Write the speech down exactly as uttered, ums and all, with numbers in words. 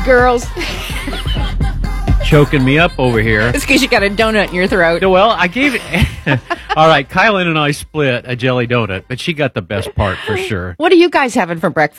girls. Choking me up over here. It's because you got a donut in your throat. Well, I gave it. All right, Kylan and I split a jelly donut, but she got the best part for sure. What are you guys having for breakfast?